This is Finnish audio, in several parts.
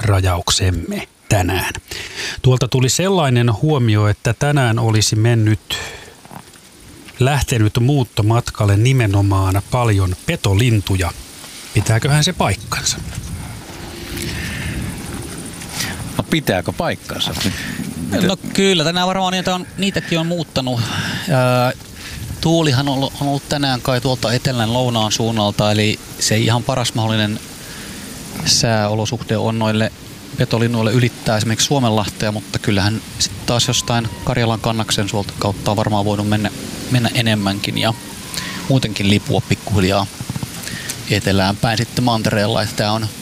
rajauksemme tänään. Tuolta tuli sellainen huomio, että tänään olisi lähtenyt muuttomatkalle nimenomaan paljon petolintuja. Pitääköhän se paikkansa? No pitääkö paikkansa? No kyllä, tänään varmaan niitäkin on muuttanut. Tuulihan on ollut tänään kai tuolta etelän lounaan suunnalta, eli se ihan paras mahdollinen sääolosuhde on noille petolinnuille ylittää esimerkiksi Suomenlahtea, mutta kyllähän sitten taas jostain Karjalan kannaksen suolta kautta on varmaan voinut mennä enemmänkin ja muutenkin lipua pikkuhiljaa etelään päin sitten mantereella. Tämä on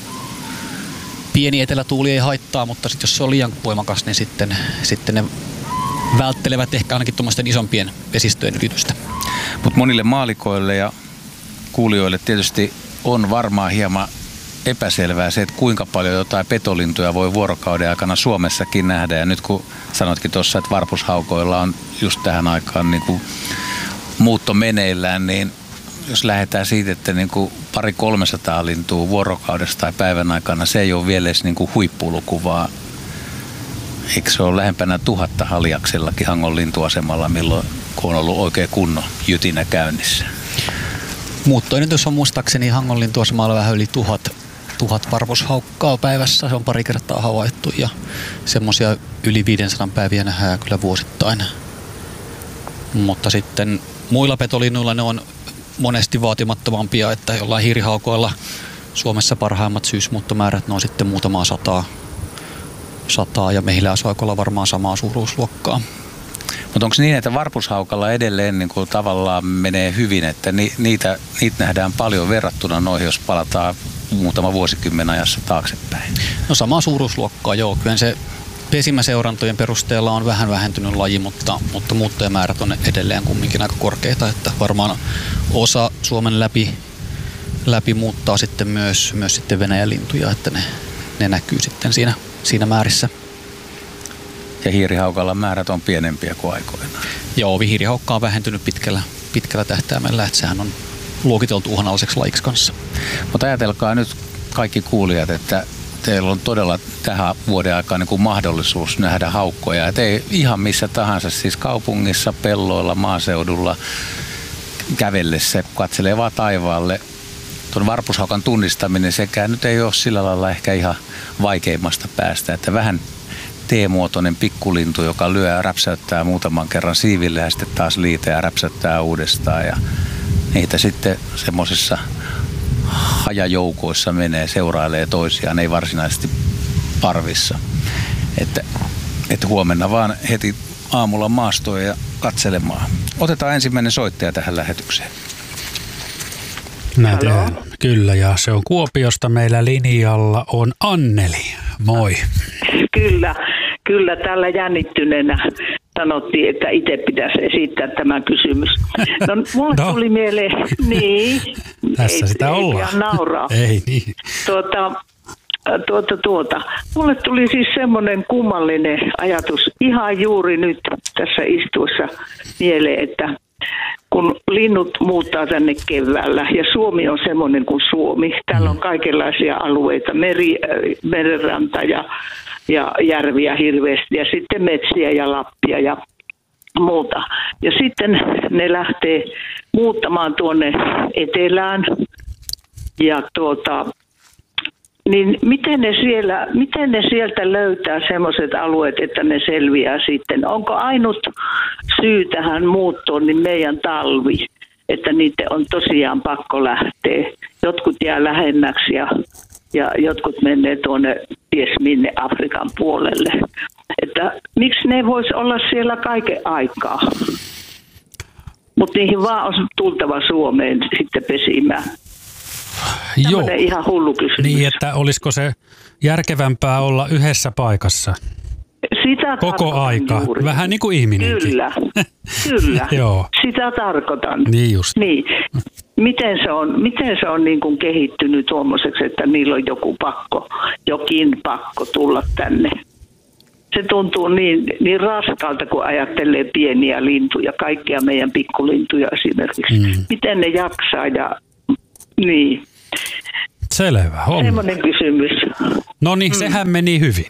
pieni etelätuuli ei haittaa, mutta sit jos se on liian voimakas, niin sitten ne välttelevät ehkä ainakin tuommoisten isompien vesistöjen ylitystä. Mutta monille maalikoille ja kuulijoille tietysti on varmaan hieman epäselvää se, että kuinka paljon jotain petolintuja voi vuorokauden aikana Suomessakin nähdä. Ja nyt kun sanotkin tuossa, että varpushaukoilla on just tähän aikaan niin kuin muutto meneillään, niin jos lähdetään siitä, että niin kuin 200-300 lintua vuorokaudessa tai päivän aikana, se ei ole vielä edes niin kuin huippuluku, vaan eikö se ole lähempänä 1000 Haljaksellakin Hangon lintuasemalla, milloin kun on ollut oikein kunnon jytinä käynnissä? Muuttoennätys on muistaakseni Hangon lintuasemalla vähän yli 1000 varpushaukkaa päivässä. Se on pari kertaa havaittu ja semmoisia yli 500 päiviä nähdään kyllä vuosittain. Mutta sitten muilla petolinnuilla ne on monesti vaatimattomampia, että jollain hiirihaukoilla Suomessa parhaimmat syysmuuttomäärät ne on sitten muutamaa sataa ja mehiläishaukoilla varmaan samaa suuruusluokkaa. Mutta onko niin, että varpushaukalla edelleen niin kuin tavallaan menee hyvin, että niitä nähdään paljon verrattuna noihin, jos palataan muutama vuosikymmen ajassa taaksepäin? No samaa suuruusluokkaa, joo. Kyllä se pesimäseurantojen perusteella on vähän vähentynyt laji, mutta muuttojamäärät on edelleen kumminkin aika korkeita, että varmaan osa Suomen läpi muuttaa sitten myös sitten Venäjän lintuja, että ne näkyy sitten siinä määrissä. Ja hiirihaukalla määrät on pienempiä kuin aikoinaan. Joo, hiirihaukka on vähentynyt pitkällä tähtäimellä, että sehän on luokiteltu uhanalaiseksi lajiksi kanssa. Mutta ajatelkaa nyt kaikki kuulijat, että teillä on todella tähän vuoden aikaan niin kuin mahdollisuus nähdä haukkoja. Et ei ihan missä tahansa, siis kaupungissa, pelloilla, maaseudulla, kävellessä, katselee vaan taivaalle. Tuon varpushaukan tunnistaminen sekään nyt ei ole sillä lailla ehkä ihan vaikeimmasta päästä, että vähän T-muotoinen pikkulintu, joka lyö ja räpsäyttää muutaman kerran siiville ja sitten taas liitä ja räpsäyttää uudestaan. Ja niitä sitten semmoisissa hajajoukoissa seurailee toisiaan, ei varsinaisesti parvissa. Että huomenna vaan heti aamulla maastoon ja katselemaan. Otetaan ensimmäinen soittaja tähän lähetykseen. Kyllä, ja se on Kuopiosta meillä linjalla on Anneli. Moi. Kyllä tällä jännittyneenä sanottiin, että itse pitäisi esittää tämä kysymys. No, mulle tuli mieleen, niin. Tässä sitä ollaan. Ei nauraa. Ei niin. Mulle tuli siis semmoinen kummallinen ajatus ihan juuri nyt tässä istuessa mieleen, että kun linnut muuttaa tänne keväällä ja Suomi on semmoinen kuin Suomi. Täällä on kaikenlaisia alueita, merenranta ja järviä hirveästi ja sitten metsiä ja Lappia ja muuta. Ja sitten ne lähtee muuttamaan tuonne etelään ja niin miten ne sieltä löytää semmoiset alueet, että ne selviää sitten? Onko ainut syy tähän muuttoon niin meidän talvi, että niiden on tosiaan pakko lähteä? Jotkut jää lähemmäksi ja jotkut menee tuonne ties minne Afrikan puolelle. Että miksi ne voisi olla siellä kaiken aikaa? Mutta niihin vaan on tultava Suomeen sitten pesimään. Tällainen ihan hullu kysymys. Niin, että olisiko se järkevämpää olla yhdessä paikassa sitä koko aika? Juuri. Vähän niin kuin ihminenkin. Kyllä. Joo. Sitä tarkoitan. Niin just. Niin. Miten se on niin kuin kehittynyt tuommoiseksi, että niillä on jokin pakko tulla tänne? Se tuntuu niin raskalta, kun ajattelee pieniä lintuja, kaikkia meidän pikkulintuja esimerkiksi. Miten ne jaksaa ja niin. Selvä homma. Semmoinen kysymys. No niin, sehän meni hyvin.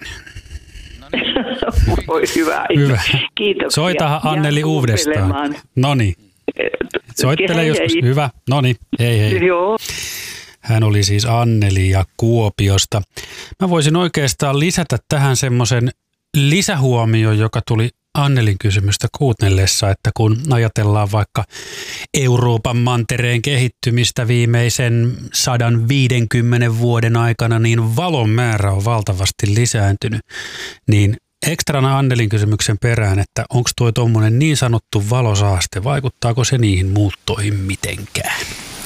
Voi hyvä. Hyvä. Kiitoksia. Soitahan Anneli Jään uudestaan. kuuntelemaan. No niin. Soittele Hei, joskus. hei. Hyvä. No niin. Hei. Joo. Hän oli siis Anneli ja Kuopiosta. Mä voisin oikeastaan lisätä tähän semmoisen lisähuomioon, joka tuli Annelin kysymystä kuunnellessa, että kun ajatellaan vaikka Euroopan mantereen kehittymistä viimeisen 150 vuoden aikana, niin valon määrä on valtavasti lisääntynyt. Niin ekstrana Annelin kysymyksen perään, että onko tuo tuommoinen niin sanottu valosaaste, vaikuttaako se niihin muuttoihin mitenkään?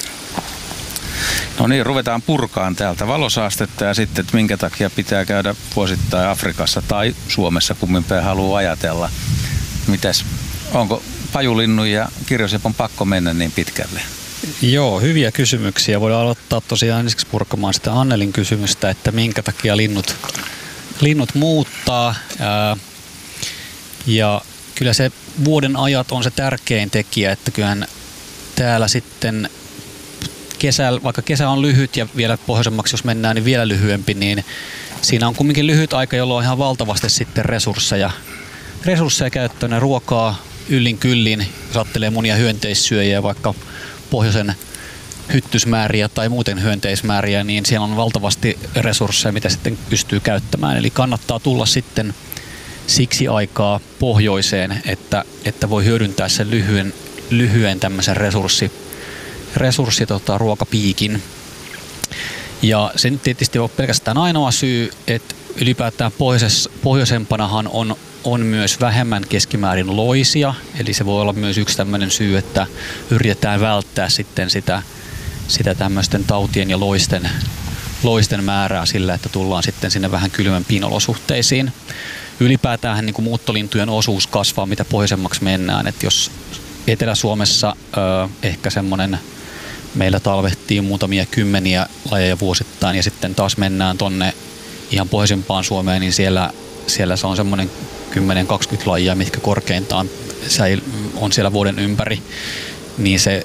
No niin, ruvetaan purkaan täältä valosaastetta ja sitten, että minkä takia pitää käydä vuosittain Afrikassa tai Suomessa, kummin päin haluaa ajatella. Mitäs, onko Pajulinnun ja Kirjosepon pakko mennä niin pitkälle? Joo, hyviä kysymyksiä. Voidaan aloittaa tosiaan ensiksi purkamaan sitä Annelin kysymystä, että minkä takia linnut muuttaa. Ja kyllä se vuoden ajat on se tärkein tekijä, että kyllähän täällä sitten kesällä, vaikka kesä on lyhyt ja vielä pohjoisemmaksi jos mennään, niin vielä lyhyempi, niin siinä on kumminkin lyhyt aika, jolloin on ihan valtavasti sitten resursseja käyttöön, ruokaa yllin kyllin, jos ajattelee monia hyönteissyöjiä, vaikka pohjoisen hyttysmääriä tai muuten hyönteismääriä, niin siellä on valtavasti resursseja, mitä sitten pystyy käyttämään. Eli kannattaa tulla sitten siksi aikaa pohjoiseen, että voi hyödyntää sen lyhyen tämmöisen ruokapiikin. Ja se nyt tietysti on pelkästään ainoa syy, että ylipäätään pohjoisempanahan on myös vähemmän keskimäärin loisia, eli se voi olla myös yksi tämmöinen syy, että yritetään välttää sitten sitä tämmöisten tautien ja loisten määrää sillä, että tullaan sitten sinne vähän kylmempiin olosuhteisiin. Ylipäätään niin kuin muuttolintujen osuus kasvaa, mitä pohjoisemmaksi mennään, että jos Etelä-Suomessa ehkä semmoinen meillä talvehtii muutamia kymmeniä lajeja vuosittain ja sitten taas mennään tonne ihan pohjoisempaan Suomeen, niin siellä se on semmoinen 10-20 lajia, mitkä korkeintaan on siellä vuoden ympäri, niin se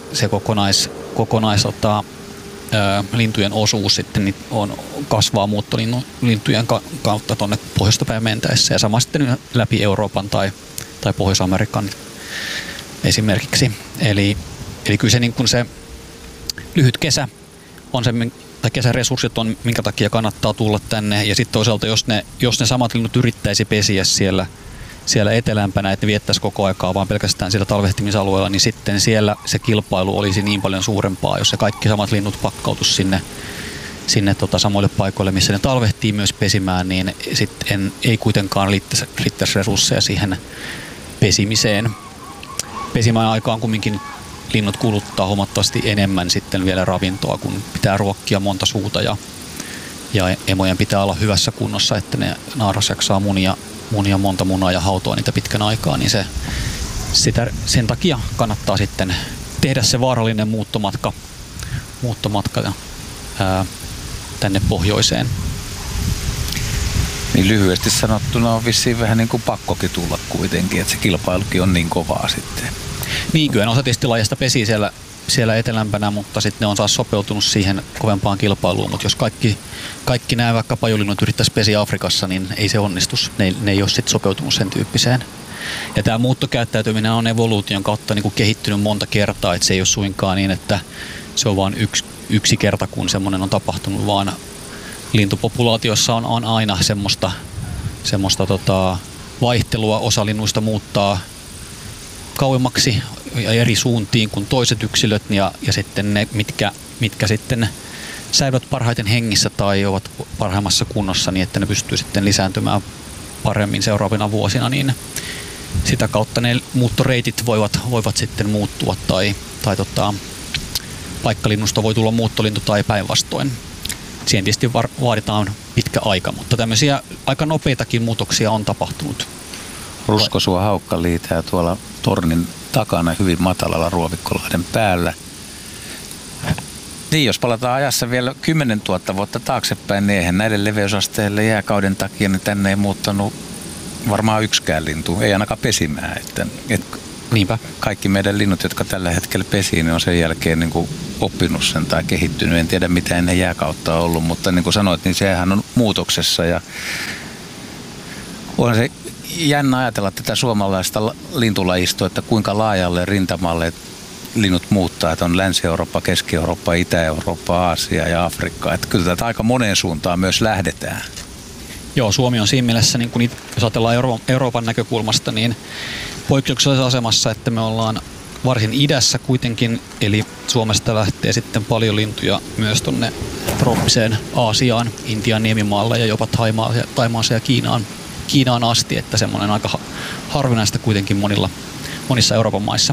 lintujen osuus sitten kasvaa muuttolintujen kautta tuonne pohjoista päin mentäessä ja sama sitten läpi Euroopan tai Pohjois-Amerikan esimerkiksi. Eli kyllä se, niin kuin se lyhyt kesä on se, tai kesäresurssit on, minkä takia kannattaa tulla tänne. Ja sitten toisaalta, jos ne samat linnut yrittäisi pesiä siellä etelämpänä, että ne viettäisi koko aikaa vaan pelkästään siellä talvehtimisalueella, niin sitten siellä se kilpailu olisi niin paljon suurempaa, jos se kaikki samat linnut pakkautus sinne samoille paikoille, missä ne talvehtii myös pesimään, niin sitten ei kuitenkaan riittäisi resursseja siihen pesimiseen. Pesimään aikaan kumminkin linnut kuluttaa huomattavasti enemmän sitten vielä ravintoa, kun pitää ruokkia monta suuta ja emojen pitää olla hyvässä kunnossa, että ne naaras jaksaa munia monta munaa ja hautoa niitä pitkän aikaa, niin sen takia kannattaa sitten tehdä se vaarallinen muuttomatka tänne pohjoiseen. Niin lyhyesti sanottuna on vissiin vähän niin kuin pakkokin tulla kuitenkin, että se kilpailukin on niin kovaa sitten. Niin, kyllä osa tietysti lajista pesii siellä etelämpänä, mutta sitten ne on taas sopeutunut siihen kovempaan kilpailuun. Mutta jos kaikki nämä vaikka pajulinnut yrittäisi pesiä Afrikassa, niin ei se onnistus. Ne ei ole sitten sopeutunut sen tyyppiseen. Ja tämä muuttokäyttäytyminen on evoluution kautta niin kuin kehittynyt monta kertaa, että se ei ole suinkaan niin, että se on vain yksi kerta, kun semmoinen on tapahtunut, vaan lintupopulaatiossa on aina semmoista vaihtelua. Osa linnuista muuttaa kauemmaksi ja eri suuntiin kuin toiset yksilöt ja sitten ne, mitkä sitten säilyvät parhaiten hengissä tai ovat parhaimmassa kunnossa niin, että ne pystyy sitten lisääntymään paremmin seuraavina vuosina, niin sitä kautta ne muuttoreitit voivat sitten muuttua tai paikkalinnusta voi tulla muuttolintu tai päinvastoin. Siihen tietysti vaaditaan pitkä aika, mutta tämmöisiä aika nopeitakin muutoksia on tapahtunut. Ruskosua haukka liitää tuolla tornin takana hyvin matalalla Ruovikkolahden päällä. Niin, jos palataan ajassa vielä 10 000 vuotta taaksepäin, niin eihän näille leveysasteille jääkauden takia niin tänne ei muuttanut varmaan yksikään lintu, ei ainakaan pesimään. Niinpä. Kaikki meidän linnut, jotka tällä hetkellä pesii, niin on sen jälkeen niin kuin oppinut sen tai kehittynyt. En tiedä, mitä ennen jääkautta on ollut, mutta niin kuin sanoit, niin sehän on muutoksessa. Ja on se jännä ajatella tätä suomalaista lintulajistoa, että kuinka laajalle rintamalle linnut muuttaa, että on Länsi-Eurooppa, Keski-Eurooppa, Itä-Eurooppa, Aasia ja Afrikka. Että kyllä tätä aika moneen suuntaan myös lähdetään. Joo, Suomi on siinä mielessä, niin kun jos ajatellaan Euroopan näkökulmasta, niin poikkeuksellisessa asemassa, että me ollaan varsin idässä kuitenkin, eli Suomesta lähtee sitten paljon lintuja myös tuonne trooppiseen Aasiaan, Intian niemimaalle ja jopa Thaimaaseen ja Kiinaan asti, että semmoinen aika harvinaista kuitenkin monissa Euroopan maissa.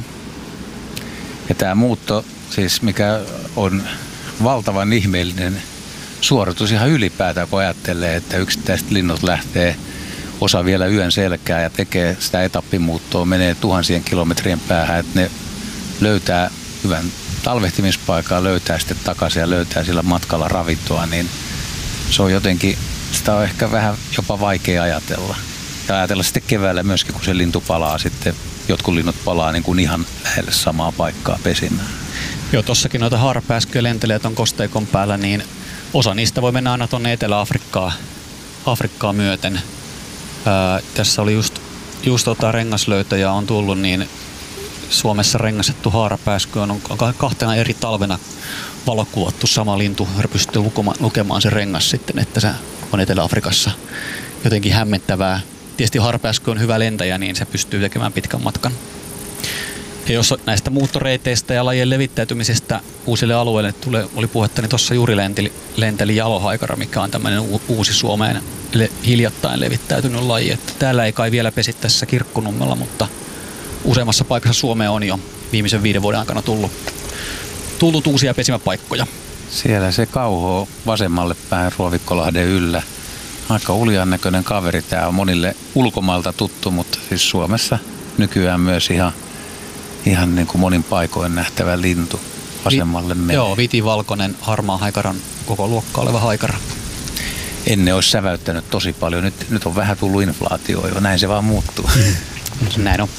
Ja tämä muutto, siis mikä on valtavan ihmeellinen suoritus ihan ylipäätään, kun ajattelee, että yksittäiset linnut lähtee osa vielä yön selkää ja tekee sitä etappimuuttoa, menee tuhansien kilometrien päähän, että ne löytää hyvän talvehtimispaikan, löytää sitten takaisin ja löytää sillä matkalla ravintoa, niin se on jotenkin, sitä on ehkä vähän jopa vaikea ajatella. Ja ajatella sitten keväällä myöskin, kun se lintu palaa sitten, jotkut linnut palaa niin kuin ihan lähelle samaa paikkaa pesimään. Joo, tossakin noita haarapääskyjä lentelee ton kosteikon päällä, niin osa niistä voi mennä aina tuonne Etelä-Afrikkaa myöten. Tässä oli just rengaslöytöjä on tullut, niin Suomessa rengastettu haarapääsky on kahtena eri talvena valokuvattu sama lintu. Pystyy lukemaan se rengas sitten, että se on Etelä-Afrikassa. Jotenkin hämmentävää. Tietysti haarapääsky on hyvä lentäjä, niin se pystyy tekemään pitkän matkan. Ja jos näistä muuttoreiteistä ja lajien levittäytymisestä uusille alueille oli puhetta, niin tuossa juuri lenteli jalohaikara, mikä on tämmöinen uusi Suomeen hiljattain levittäytynyt laji. Että täällä ei kai vielä pesi tässä Kirkkonummella, mutta useammassa paikassa Suomea on jo viimeisen 5 vuoden aikana tullut uusia pesimäpaikkoja. Siellä se kauhoo vasemmalle päin Ruovikkolahden yllä. Aika uljan näköinen kaveri. Tämä on monille ulkomailta tuttu, mutta siis Suomessa nykyään myös ihan niin kuin monin paikoin nähtävä lintu vasemmalle menee. Joo, vitivalkoinen harmaa haikaran koko luokka oleva haikara. Ennen olisi säväyttänyt tosi paljon. Nyt on vähän tullut inflaatio jo. Näin se vaan muuttuu. Näin on.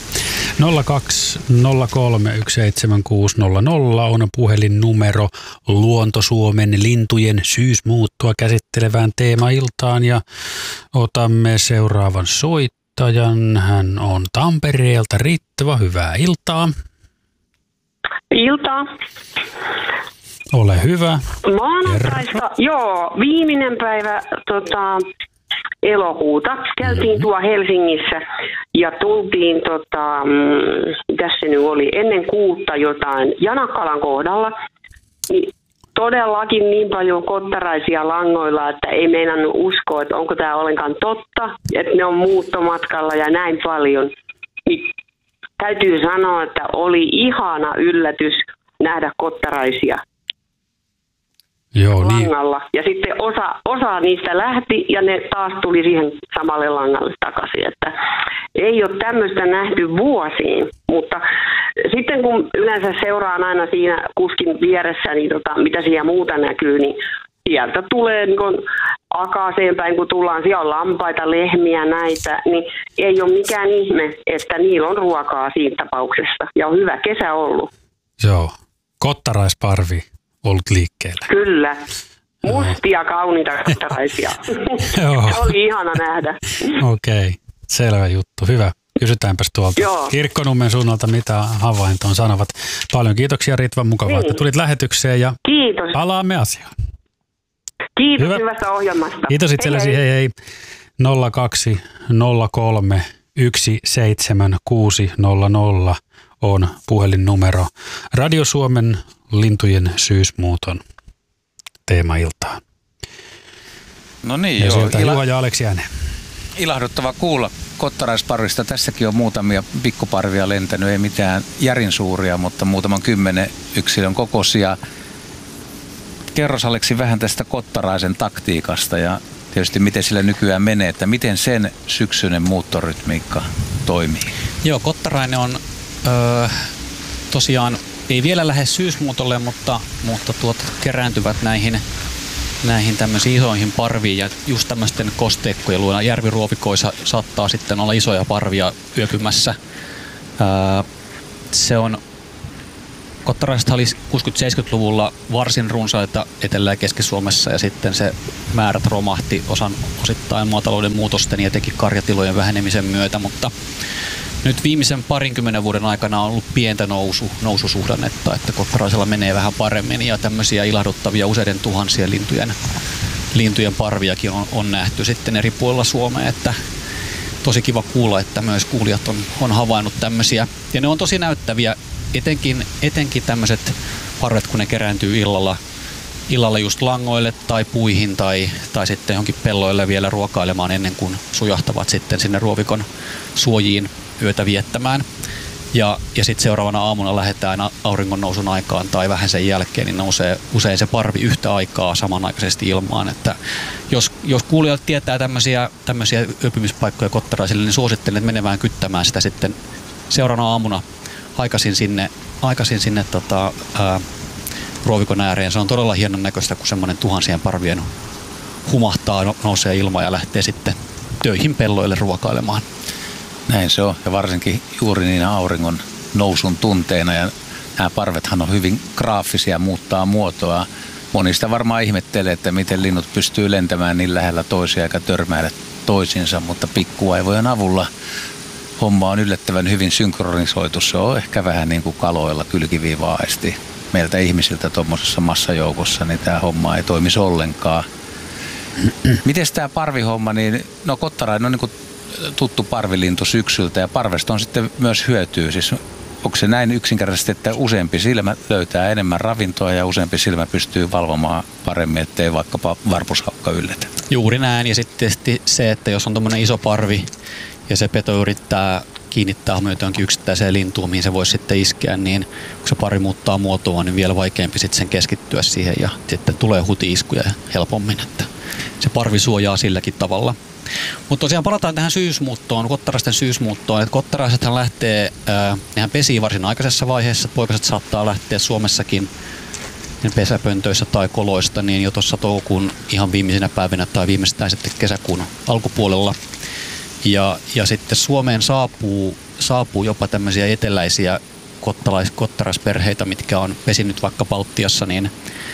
0203176600 on puhelinnumero Luonto-Suomen lintujen syysmuuttoa käsittelevään teemailtaan ja otamme seuraavan soittajan. Hän on Tampereelta. Ritva, hyvää iltaa. Iltaa. Ole hyvä. Maanantaista, viimeinen päivä elokuuta. Käytiin tuo Helsingissä ja tultiin, mitäs se nyt oli, ennen 6 jotain Janakkalan kohdalla. Niin todellakin niin paljon kottaraisia langoilla, että ei meinannut uskoa, että onko tämä ollenkaan totta, että ne on muuttomatkalla ja näin paljon. Niin täytyy sanoa, että oli ihana yllätys nähdä kottaraisia. Joo, langalla. Niin. Ja sitten osa niistä lähti ja ne taas tuli siihen samalle langalle takaisin. Että ei ole tämmöistä nähty vuosiin, mutta sitten kun yleensä seuraan aina siinä kuskin vieressä, niin mitä siellä muuta näkyy, niin sieltä tulee niin akaaseen päin, kun tullaan, siellä on lampaita, lehmiä, näitä, niin ei ole mikään ihme, että niillä on ruokaa siinä tapauksessa. Ja on hyvä kesä ollut. Joo, kottaraisparvi ollut liikkeellä. Kyllä. Mustia, kauniita kottaraisia. Se oli ihana nähdä. Okei, selvä juttu. Hyvä. Kysytäänpäs tuolta Kirkkonummen suunnalta, mitä havaintoon sanovat. Paljon kiitoksia Ritva, mukavaa, että tulit lähetykseen ja kiitos. Palaamme asiaan. Kiitos hyvästä ohjelmasta. Kiitos itsellesi, hei. 0203 17600 on puhelinnumero Radio Suomen lintujen syysmuuton teemailtaan. No niin, ja sieltä Juha ja Aleksi ääneen. Ilahduttava kuulla kottaraisparvista. Tässäkin on muutamia pikkuparvia lentänyt, ei mitään järin suuria, mutta muutaman 10 yksilön kokoisia. Kerros Aleksi vähän tästä kottaraisen taktiikasta ja tietysti miten sillä nykyään menee, että miten sen syksyinen muuttorytmiikka toimii. Joo, kottarainen on tosiaan ei vielä lähde syysmuutolle, mutta kerääntyvät näihin tämmöisiin isoihin parviin ja just tämmöisten kosteikkojen luona järviruovikoissa saattaa sitten olla isoja parvia yöpymässä. se on, kottaraiset oli 60-70-luvulla varsin runsaita Etelä- ja Keski-Suomessa ja sitten se määrät romahti osittain maatalouden muutosten ja teki karjatilojen vähenemisen myötä, mutta nyt viimeisen 20 vuoden aikana on ollut pientä noususuhdannetta, että kottaraisella menee vähän paremmin ja tämmöisiä ilahduttavia useiden tuhansien lintujen parviakin on nähty sitten eri puolilla Suomea, että tosi kiva kuulla, että myös kuulijat on havainnut tämmöisiä ja ne on tosi näyttäviä, etenkin tämmöiset parvet, kun ne kerääntyy illalla just langoille tai puihin tai sitten johonkin pelloille vielä ruokailemaan ennen kuin sujahtavat sitten sinne ruovikon suojiin yötä viettämään. Ja sitten seuraavana aamuna lähdetään auringon nousun aikaan tai vähän sen jälkeen, niin nousee usein se parvi yhtä aikaa samanaikaisesti ilmaan. Että jos kuulijat tietää tämmöisiä yöpymispaikkoja kottaraisille, niin suosittelen, että menevään kyttämään sitä sitten seuraavana aamuna aikaisin sinne ruovikon ääreen. Se on todella hienon näköistä, kun semmoinen tuhansien parvien humahtaa, nousee ilma ja lähtee sitten töihin pelloille ruokailemaan. Näin se on, ja varsinkin juuri niinä auringon nousun tunteina, ja nämä parvethan on hyvin graafisia, muuttaa muotoa. Monista varmaan ihmettelee, että miten linnut pystyy lentämään niin lähellä toisia eikä törmäillä toisiinsa, mutta pikkuaivojen avulla homma on yllättävän hyvin synkronisoitu. Se on ehkä vähän niin kuin kaloilla kylkiviiva-aisti. Meiltä ihmisiltä tuommoisessa massajoukossa, niin tämä homma ei toimisi ollenkaan. Miten tämä parvihomma, niin no kottarainen on niin kuin tuttu parvilintu syksyltä ja parvesta on sitten myös hyötyä. Siis onko se näin yksinkertaisesti, että useampi silmä löytää enemmän ravintoa ja useampi silmä pystyy valvomaan paremmin, ettei vaikkapa varpushaukka yllätä? Juuri näin, ja sitten se, että jos on tuommoinen iso parvi ja se peto yrittää kiinnittää huomiota jonkin yksittäiseen lintuun, mihin se voisi sitten iskeä, niin kun se parvi muuttaa muotoa, niin vielä vaikeampi sitten sen keskittyä siihen ja sitten tulee huti-iskuja helpommin, että se parvi suojaa silläkin tavalla. Mutta tosiaan palataan tähän syysmuuttoon, kottaraisten syysmuuttoon. Että kottaraisethan lähtee, nehän pesii varsin aikaisessa vaiheessa, että poikaset saattaa lähteä Suomessakin pesäpöntöissä tai koloista, niin jo tuossa toukokuun ihan viimeisinä päivinä tai viimeistään sitten kesäkuun alkupuolella. Ja sitten Suomeen saapuu jopa tämmöisiä eteläisiä kottaraisperheitä, mitkä on pesinyt vaikka Baltiassa, niin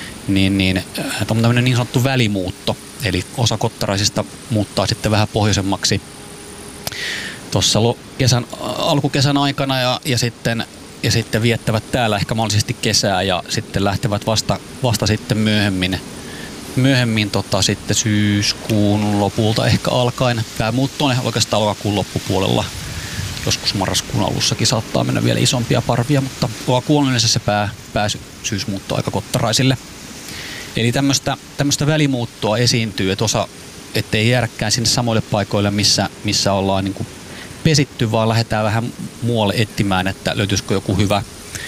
on tämmöinen niin sanottu välimuutto. Eli osa kottaraisista muuttaa sitten vähän pohjoisemmaksi tuossa alkukesän aikana ja sitten viettävät täällä ehkä mahdollisesti kesää ja sitten lähtevät vasta sitten myöhemmin sitten syyskuun lopulta ehkä alkaen. Tämä muutto on oikeastaan lokakuun loppupuolella. Joskus marraskuun alussakin saattaa mennä vielä isompia parvia, mutta lokakuun on yleensä se pääsyysmuutto aika kottaraisille. Eli tämmöistä välimuuttoa esiintyy, että ettei jäädäkään sinne samoille paikoille, missä ollaan niin kuin pesitty, vaan lähdetään vähän muualle etsimään, että löytyisikö joku hyvä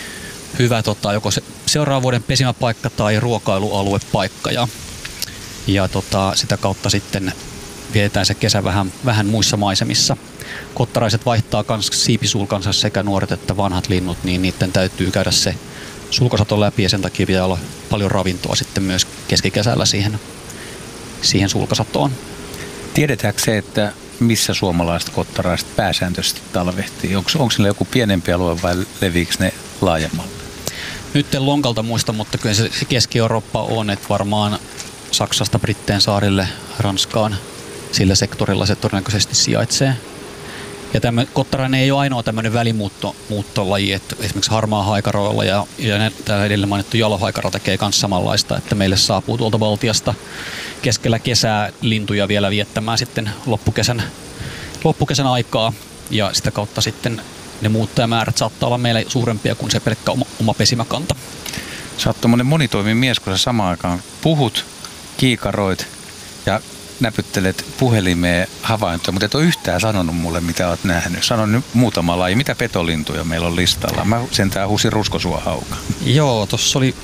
joko se seuraavan vuoden pesimäpaikka tai ruokailualuepaikka. Ja sitä kautta sitten vietetään se kesä vähän muissa maisemissa. Kottaraiset vaihtaa siipisulkansa sekä nuoret että vanhat linnut, niin niiden täytyy käydä se sulkasato läpi ja sen takia pitää olla paljon ravintoa sitten myös keskikesällä siihen sulkasatoon. Tiedetäänkö se, että missä suomalaiset kottaraiset pääsääntöisesti talvehtii? Onko sillä joku pienempi alue vai leviikö ne laajemmalle? Nyt en lonkalta muista, mutta kyllä se Keski-Eurooppa on, että varmaan Saksasta Britteen saarille, Ranskaan, sillä sektorilla se todennäköisesti sijaitsee. Ja kottarainen ei ole ainoa tämmöinen välimuuttolaji, että esimerkiksi harmaa haikaroilla ja täällä edellä mainittu jalohaikara tekee myös samanlaista, että meille saapuu tuolta Baltiasta keskellä kesää lintuja vielä viettämään sitten loppukesän aikaa ja sitä kautta sitten ne muuttajamäärät saattaa olla meillä suurempia kuin se pelkkä oma pesimäkanta. Sä oot tommonen monitoimimies, kun sä samaan aikaan puhut, kiikaroit ja näpyttelet puhelimeen havaintoja, mutta et ole yhtään sanonut mulle, mitä oot nähnyt. Sano nyt muutama laji. Mitä petolintuja meillä on listalla? Mä sentään huusin ruskosuohauka. Joo, tuossa oli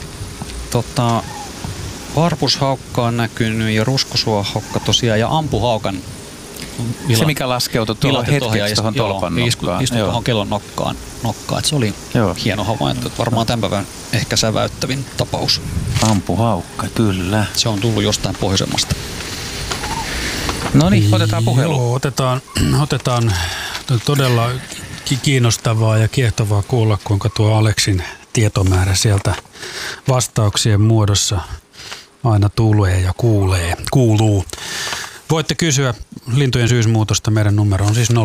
varpushaukka on näkynyt ja ruskosuohaukka tosiaan ja ampuhaukan. Se mikä laskeutui tuohon hetkeksi tuohon tolpan nokkaan. Istui tuohon kellon nokkaan. Se oli hieno havainto. Varmaan tämän päivän ehkä säväyttävin tapaus. Ampuhaukka, kyllä. Se on tullut jostain pohjoisemmasta. No niin, otetaan puhelu. Joo, otetaan todella kiinnostavaa ja kiehtovaa kuulla, kuinka tuo Aleksin tietomäärä sieltä vastauksien muodossa aina tulee ja kuuluu. Voitte kysyä lintujen syysmuutosta. Meidän numero on siis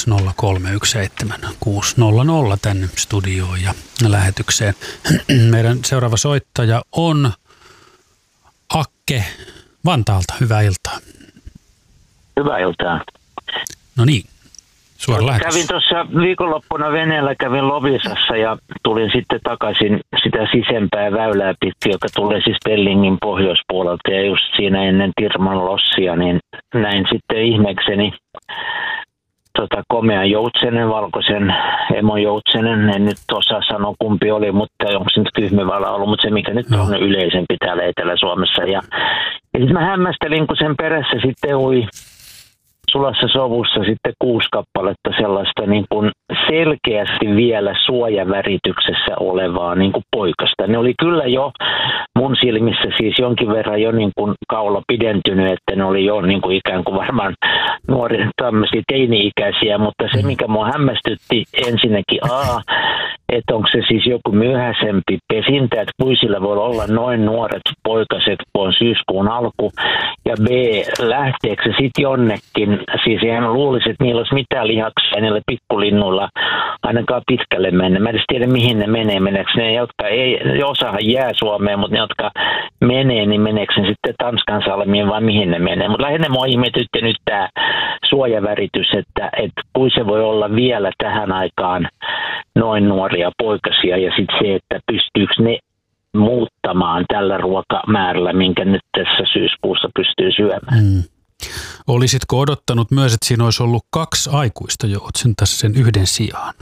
020317600 tänne studioon ja lähetykseen. Meidän seuraava soittaja on Akke Vantaalta. Hyvää iltaa. Hyvää iltaa. No niin, suora lähetys. Kävin tuossa viikonloppuna veneellä, kävin Lovisassa ja tulin sitten takaisin sitä sisempää väylää pitkin, joka tulee siis Pellingin pohjoispuolelta. Ja just siinä ennen Tirman lossia, niin näin sitten ihmeekseni komean joutsenen, valkoisen emojoutsenen. En nyt osaa sanoa kumpi oli, mutta onko se nyt kyhmyvala ollut, mutta se mikä nyt on yleisempi täällä Etelä-Suomessa. Ja sitten mä hämmästelin, kun sen perässä sitten ui sulassa sovussa sitten 6 kappaletta sellaista niin kuin selkeästi vielä suojavärityksessä olevaa niin kuin poikasta. Ne oli kyllä jo mun silmissä siis jonkin verran jo niin kuin kaula pidentynyt, että ne oli jo niin kuin ikään kuin varmaan nuoria tämmöisiä teini-ikäisiä, mutta se mikä mua hämmästytti ensinnäkin että onko se siis joku myöhäisempi pesintä, että kuisilla voi olla noin nuoret poikaset, kun on syyskuun alku, ja B, lähteekö se sitten jonnekin, siis ihan luulisi, että niillä olisi mitään lihaksia niillä pikkulinnuilla ainakaan pitkälle mennä. Mä en edes tiedä, mihin ne menee. Meneekö ne, jotka ei, osahan jää Suomeen, mutta ne, jotka menee, niin meneekö ne sitten Tanskan salmiin vai mihin ne menee. Mutta lähinnä mua ihmetytti nyt tämä suojaväritys, että kuin se voi olla vielä tähän aikaan noin nuoria poikasia ja sitten se, että pystyykö ne muuttamaan tällä ruokamäärällä, minkä nyt tässä syyskuussa pystyy syömään. Olisitko odottanut myös, että siinä olisi ollut 2 aikuista joutsenta sen yhden sijaan?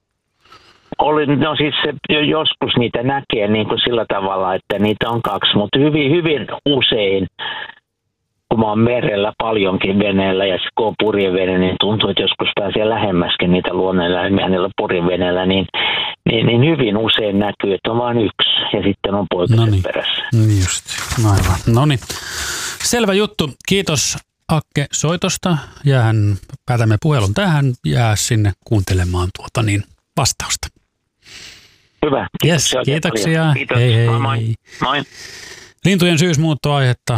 No siis se, joskus niitä näkee niin kuin sillä tavalla, että niitä on 2, mutta hyvin usein, kun mä oon merellä paljonkin veneellä ja kun on purjevene, niin tuntuu, että joskus pääsee lähemmäskin niitä luonnoneläimiä niillä purjeveneillä, niin hyvin usein näkyy, että on vain 1 ja sitten on poikaset perässä. Niin just, aivan. Noniin. Selvä juttu. Kiitos Akke soitosta. Päätämme puhelun tähän. Jää sinne kuuntelemaan vastausta. Hyvä. Kiitoksia. Kiitos. Hei. Moi. Lintujen syysmuuttoaihetta.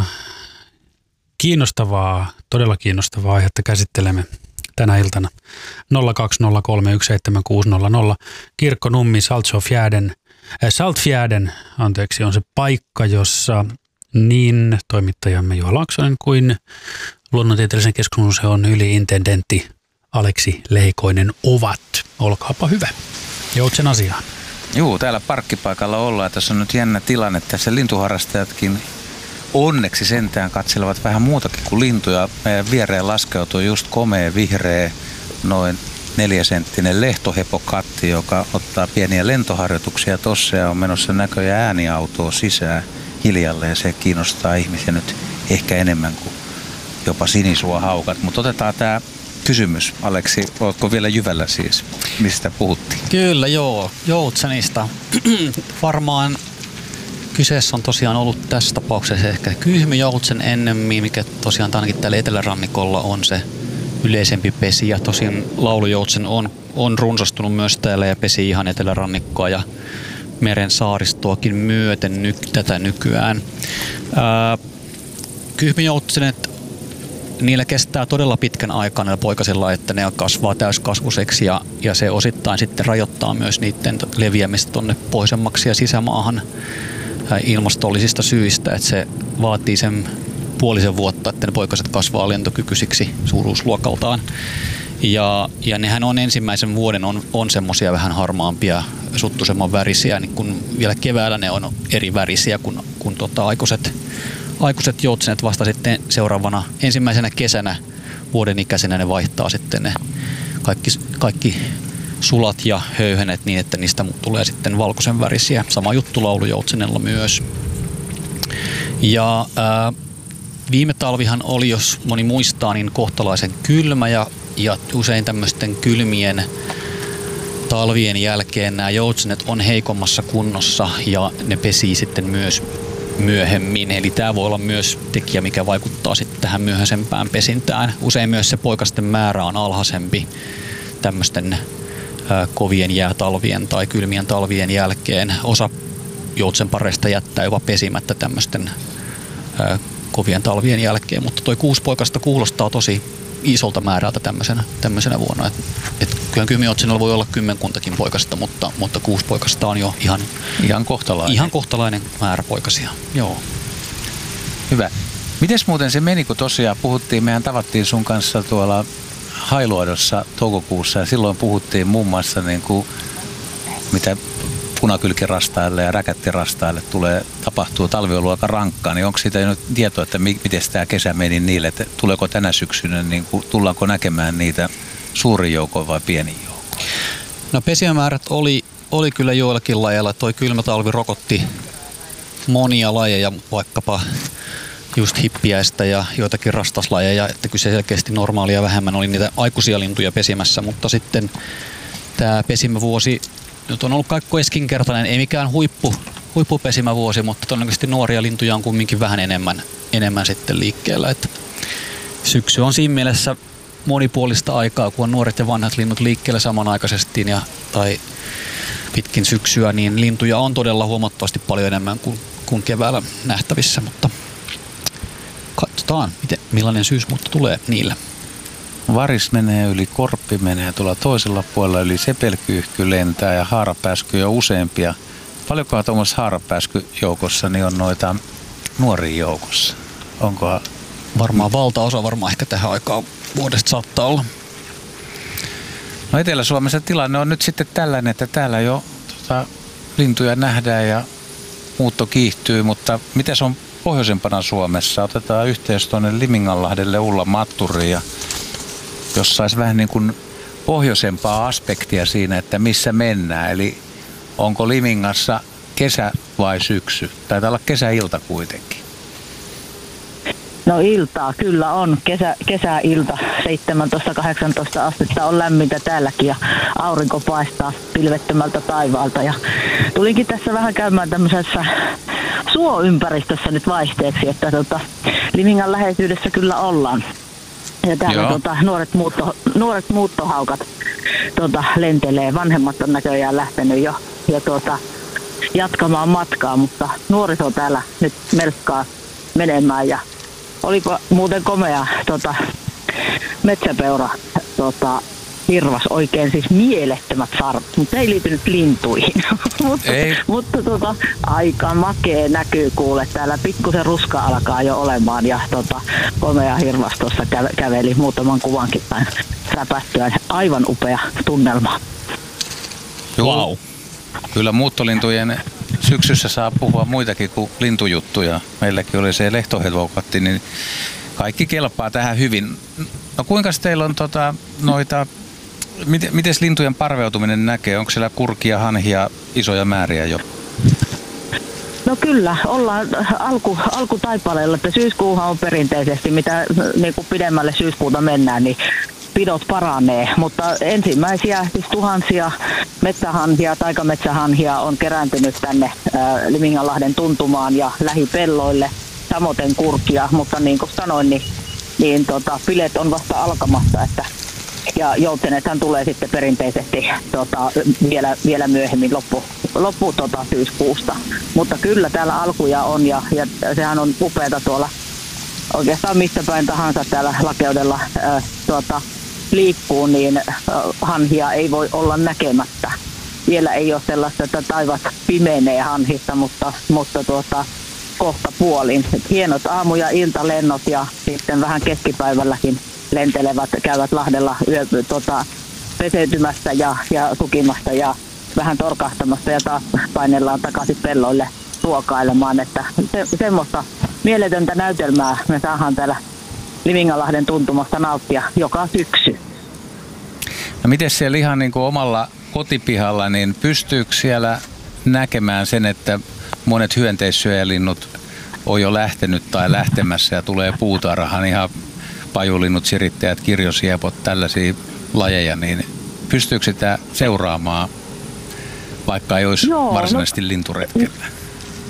Todella kiinnostavaa aihetta käsittelemme tänä iltana. 020317600. Kirkkonummi Saltfjärden on se paikka, jossa niin toimittajamme Juha Laaksonen kuin Luonnontieteellisen keskusmuseon yli-intendentti Aleksi Leikoinen ovat. Olkaapa hyvä. Joutsen asiaan. Juu, täällä parkkipaikalla ollaan. Tässä on nyt jännä tilanne. Tässä lintuharrastajatkin onneksi sentään katselevat vähän muutakin kuin lintuja. Meidän viereen laskeutuu just komea, vihreä, noin 4-senttinen lehtohepokatti, joka ottaa pieniä lentoharjoituksia tossa ja on menossa näköjään ääniautoa sisään hiljalle. Ja se kiinnostaa ihmisiä nyt ehkä enemmän kuin jopa sinisuohaukat. Mutta otetaan tämä kysymys. Aleksi, oletko vielä jyvällä siis? Mistä puhuttiin? Kyllä, joo. Joutsenista. Varmaan kyseessä on tosiaan ollut tässä tapauksessa ehkä kyhmyjoutsen ennemmin, mikä tosiaan ainakin täällä etelärannikolla on se yleisempi pesi. Ja tosiaan laulujoutsen on runsastunut myös täällä ja pesi ihan etelärannikkoa ja meren saaristoakin myöten tätä nykyään. Kyhmyjoutsenet, niillä kestää todella pitkän aikaa näillä poikasilla, että ne kasvaa täyskasvuseksi ja se osittain sitten rajoittaa myös niiden leviämistä tuonne pohjoisemmaksi ja sisämaahan ilmastollisista syistä, että se vaatii sen puolisen vuotta, että ne poikaset kasvaa lentokykyisiksi suuruusluokaltaan. Ja nehän on ensimmäisen vuoden on semmoisia vähän harmaampia, suttusemman värisiä, niin kun vielä keväällä ne on eri värisiä kuin aikuiset joutsenet vasta sitten seuraavana ensimmäisenä kesänä vuoden ikäisenä ne vaihtaa sitten ne kaikki sulat ja höyhenet niin, että niistä tulee sitten valkoisen värisiä. Sama juttu laulujoutsenella myös. Ja viime talvihan oli, jos moni muistaa, niin kohtalaisen kylmä ja usein tämmöisten kylmien talvien jälkeen nämä joutsenet on heikommassa kunnossa ja ne pesii sitten myös myöhemmin. Eli tämä voi olla myös tekijä, mikä vaikuttaa sitten tähän myöhäisempään pesintään. Usein myös se poikasten määrä on alhaisempi tämmöisten kovien jäätalvien tai kylmien talvien jälkeen. Osa joutsenpareista jättää jopa pesimättä tämmöisten kovien talvien jälkeen, mutta toi 6 poikasta kuulostaa tosi isolta määrältä tämmöisenä vuonna. Kyllähän kymijoutsenilla voi olla 10 poikasta, mutta 6 poikasta on jo ihan kohtalainen määrä poikasia. Joo. Hyvä. Mites muuten se meni, kun tosiaan mehän tavattiin sun kanssa tuolla Hailuodossa toukokuussa ja silloin puhuttiin muun muassa niin kuin, mitä punakylkirastaille ja räkättirastaille tapahtuu, talvi on ollut aika rankkaa, niin onko siitä nyt tietoa, että miten tämä kesä meni niille, että tuleeko tänä syksynä, niin kuin, tullaanko näkemään niitä suurin joukoin vai pienin joukoin? No pesimämäärät oli kyllä joillakin lajeilla. Toi kylmä talvi rokotti monia lajeja, vaikkapa just hippiäistä ja joitakin rastaslajeja, että kyllä se selkeästi normaalia vähemmän oli niitä aikuisia lintuja pesimässä, mutta tämä pesimävuosi nyt on ollut kaikko keskinkertainen, ei mikään huippupesimävuosi, mutta todennäköisesti nuoria lintuja on kumminkin vähän enemmän sitten liikkeellä. Että syksy on siinä mielessä monipuolista aikaa, kun on nuoret ja vanhat linnut liikkeellä samanaikaisesti tai pitkin syksyä, niin lintuja on todella huomattavasti paljon enemmän kuin keväällä nähtävissä, mutta katsotaan, millainen syysmuutto tulee niillä. Varis menee yli, korppi menee tuolla toisella puolella yli, sepelkyyhky lentää ja haarapääsky jo useampia. Paljonkohan tuommoisessa haarapääskyyjoukossa niin on noita nuoria joukossa? Onkohan? Varmaan valtaosa, ehkä tähän aikaan vuodesta saattaa olla. No Etelä-Suomessa tilanne on nyt sitten tällainen, että täällä jo lintuja nähdään ja muutto kiihtyy, mutta mitäs on pohjoisempana Suomessa? Otetaan yhteys tuonne Liminganlahdelle Ulla Matturiin ja jos saisi vähän niin kuin pohjoisempaa aspektia siinä, että missä mennään. Eli onko Limingassa kesä vai syksy? Taitaa olla kesäilta kuitenkin. No iltaa kyllä on. Kesäilta 17-18 astetta on lämmintä täälläkin ja aurinko paistaa pilvettömältä taivaalta. Ja tulinkin tässä vähän käymään tämmöisessä suoympäristössä nyt vaihteeksi, että Limingan läheisyydessä kyllä ollaan. Ja täällä nuoret muuttohaukat lentelee. Vanhemmat on näköjään lähtenyt jo jatkamaan matkaa, mutta nuoriso täällä nyt melkkaa menemään. Ja olipa muuten komea metsäpeura hirvas, oikein siis mielettömät sarvet, mutta ei liittynyt lintuihin. mutta aika makea näkyy kuule. Täällä pikkusen ruska alkaa jo olemaan ja komea hirvas tuossa käveli muutaman kuvankin päin säpättyä. Aivan upea tunnelma. Wow. Kyllä muuttolintujen syksyssä saa puhua muitakin kuin lintujuttuja. Meilläkin oli se lehtohetvokatti, niin kaikki kelpaa tähän hyvin. No kuinka teillä on miten lintujen parveutuminen näkee? Onko siellä kurkia, hanhia, isoja määriä jo? No kyllä, ollaan alkutaipaleella, että syyskuuhan on perinteisesti, mitä niin kuin pidemmälle syyskuuta mennään, niin pidot paranee, mutta ensimmäisiä siis tuhansia metsähanhia, taikametsähanhia on kerääntynyt tänne Liminganlahden tuntumaan ja lähipelloille, samoin kurkia, mutta niin kuin sanoin, niin bileet on vasta alkamassa, ja joutsenethan tulee sitten perinteisesti vielä myöhemmin loppu syyskuusta. Mutta kyllä täällä alkuja on ja sehän on upeata tuolla oikeastaan mistä päin tahansa täällä lakeudella liikkuu, niin hanhia ei voi olla näkemättä. Vielä ei ole sellaista, että taivas pimenee hanhista, mutta kohta puolin. Et hienot aamu- ja iltalennot ja sitten vähän keskipäivälläkin lentelevät, käyvät Lahdella peseytymässä ja sukimassa ja vähän torkahtamassa ja taas painellaan takaisin pelloille ruokailemaan. Että semmoista mieletöntä näytelmää me saadaan täällä Liminganlahden tuntumasta nauttia joka syksy. No miten siellä ihan niin kuin omalla kotipihalla, niin pystyykö siellä näkemään sen, että monet hyönteissyöjälinnut on jo lähtenyt tai lähtemässä ja tulee puutarhaan, ihan pajulinnut, sirittäjät, kirjosiepot, tällaisia lajeja, niin pystyykö sitä seuraamaan, vaikka ei olisi varsinaisesti linturetkellä?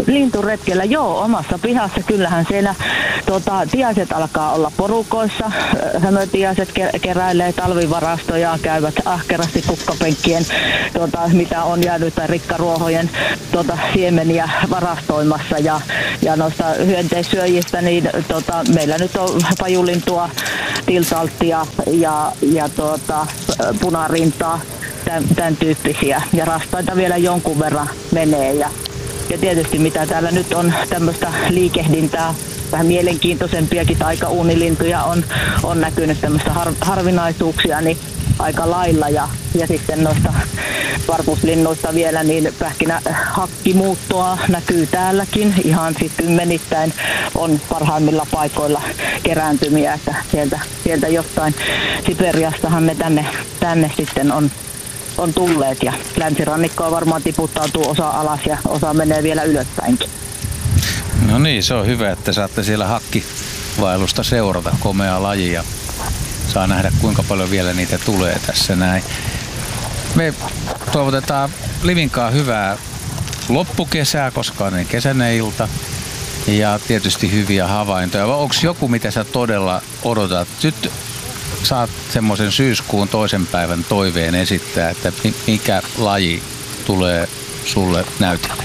linturetkellä, joo, omassa pihassa. Kyllähän siellä tiaiset alkaa olla porukoissa. Hömötiaiset keräilee talvivarastoja, käyvät ahkerasti kukkapenkkien, mitä on jäänyt, tai rikkaruohojen siemeniä varastoimassa. Ja noista hyönteissyöjistä, niin meillä nyt on pajulintua, tiltalttia ja punarintaa, tämän tyyppisiä. Ja rastaita vielä jonkun verran menee. Ja tietysti mitä täällä nyt on tämmöistä liikehdintää, vähän mielenkiintoisempiakin taikauunilintuja on näkynyt tämmöistä harvinaisuuksia niin aika lailla. Ja sitten noista varpuslinnuista vielä, niin pähkinähakkimuuttoa näkyy täälläkin. Ihan siis kymmenittäin on parhaimmilla paikoilla kerääntymiä, että sieltä jostain Siperiastahan ne tänne sitten on tulleet, ja länsirannikkoa varmaan tiputtautuu osa alas ja osa menee vielä ylöspäinkin. No niin, se on hyvä, että saatte siellä hakkivailusta seurata, komea laji, ja saa nähdä kuinka paljon vielä niitä tulee tässä näin. Me toivotetaan Livinkaan hyvää loppukesää, koska on niin kesäinen ilta, ja tietysti hyviä havaintoja. Onko joku, mitä sä todella odotat? Nyt saat semmoisen syyskuun toisen päivän toiveen esittää, että mikä laji tulee sulle näytille?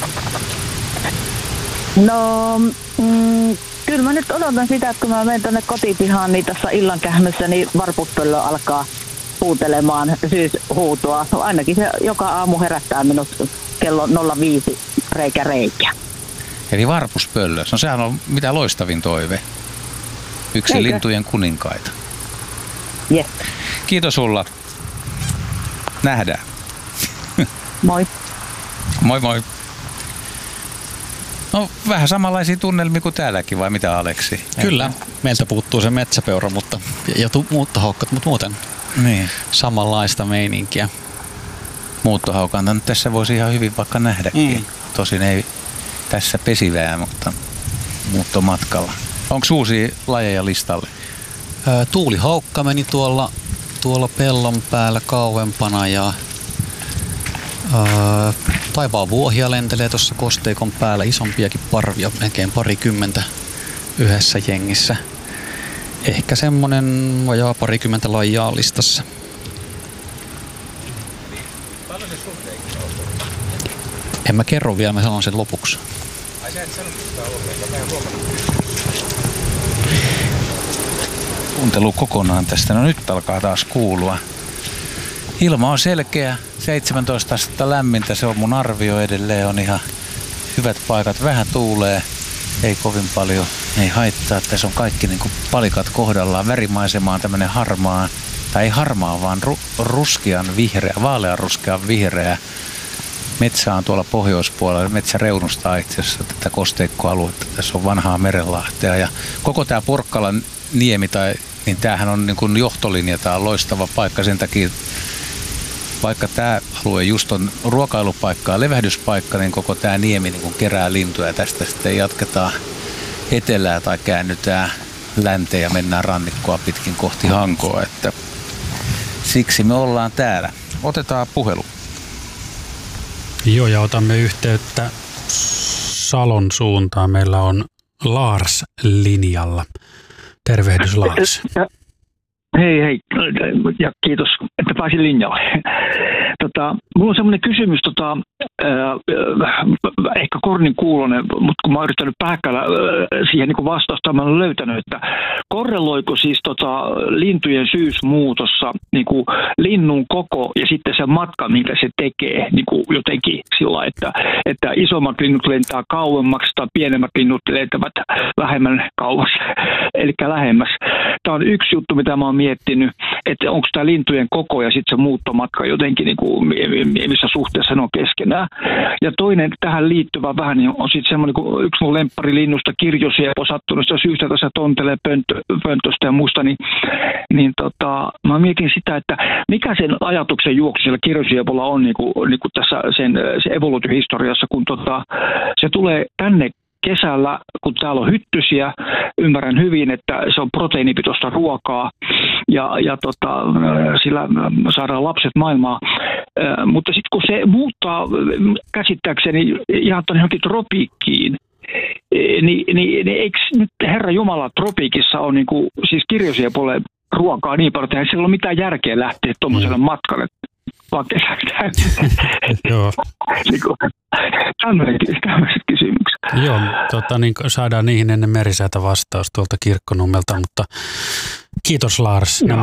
No, kyllä mä nyt odotan sitä, että kun mä menen tuonne kotipihaan, niin tässä illan kähmössä, niin varpuspöllö alkaa huutelemaan syyshuutoa. Ainakin se joka aamu herättää minut kello 05 reikä. Eli varpuspöllö, no sehän on mitä loistavin toive. Yksi Eikö? lintujen kuninkaita. Yes. Kiitos sulla. Nähdään. Moi. Moi moi. No vähän samanlaisia tunnelmia kuin täälläkin, vai mitä Aleksi? Kyllä, meiltä puuttuu se metsäpeura, ja muuttohaukkat, mutta muuten Niin. samanlaista meininkiä. Muuttohaukanta nyt tässä voisi ihan hyvin vaikka nähdäkin. Tosin ei tässä pesivää, mutta muuttomatkalla. Onko uusia lajeja listalle? Tuulihaukka meni tuolla pellon päällä kauempana, ja taivaan vuohia lentelee tuossa kosteikon päällä, isompiakin parvia, melkein 20 yhdessä jengissä. Ehkä semmonen vajaa 20 lajia listassa. En mä kerro vielä, mä sanon sen lopuksi. Kuuntelu kokonaan tästä. No nyt alkaa taas kuulua. Ilma on selkeä, 17 astetta lämmintä, se on mun arvio edelleen, on ihan hyvät paikat, vähän tuulee, ei kovin paljon, ei haittaa, tässä on kaikki niin kuin palikat kohdallaan, värimaisema on tämmönen harmaa, tai ei harmaa, vaan ruskean vihreä, vaaleanruskean vihreä. Metsä on tuolla pohjoispuolella, metsä reunustaa itse asiassa tätä kosteikkoaluetta, tässä on vanhaa merenlahtea, ja koko tää Porkkalan niemi, niin tämähän on niin kuin johtolinja, tää on loistava paikka sen takia. Vaikka tämä alue just on ruokailupaikka ja levähdyspaikka, niin koko tämä niemi niin kun kerää lintuja. Tästä sitten jatketaan etelää tai käännytään länteen ja mennään rannikkoa pitkin kohti Hankoa. Että siksi me ollaan täällä. Otetaan puhelu. Joo, ja otamme yhteyttä Salon suuntaan. Meillä on Lars linjalla. Tervehdys, Lars. Hei ja kiitos, että pääsin linjalle. Mulla on semmoinen kysymys, ehkä kornin kuulonen, mutta kun mä oon yrittänyt pähkällä siihen niin vastausta, mä oon löytänyt, että korreloiko siis lintujen syysmuutossa niin kuin linnun koko ja sitten se matka, minkä se tekee niin kuin jotenkin sillä, että isommat linnut lentää kauemmaksi tai pienemmät linnut lentävät vähemmän kauas, eli lähemmäs. Tämä on yksi juttu, mitä mä oon miettinyt, että onko tämä lintujen koko ja sitten se muuttomatka jotenkin, niin kuin, missä suhteessa ne on keskenään. Ja toinen tähän liittyvä vähän niin on sitten semmoinen, kun yksi mun lempparilinnusta, kirjosiepo, sattuneesta syystä tässä tontelee pöntöstä ja muista, niin mä mietin sitä, että mikä sen ajatuksen juoksu siellä kirjosiepolla on niin kuin tässä se evoluutiohistoriassa, kun se tulee tänne kesällä, kun täällä on hyttysiä, ymmärrän hyvin, että se on proteiinipitoista ruokaa, ja sillä saadaan lapset maailmaan. Mutta sitten kun se muuttaa käsittääkseni ihan tuonne johonkin tropiikkiin, niin eikö nyt Herra Jumala tropiikissa on niinku, siis kirjosiepolle ruokaa niin paljon, että ei sillä ole mitään järkeä lähteä tuommoiselle matkalle vaan kesäksi. Joo. Tämmöiset kysymykset. Joo, niin saadaan niihin ennen merisäätä vastaus tuolta Kirkkonummelta, mutta kiitos Lars. Nämä